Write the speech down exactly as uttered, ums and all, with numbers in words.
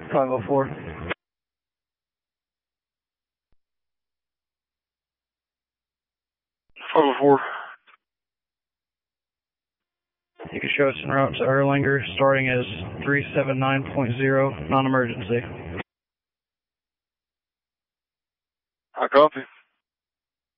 five oh four. five oh four. You can show us en route to Erlanger, starting as three seven nine point zero, non-emergency. I copy.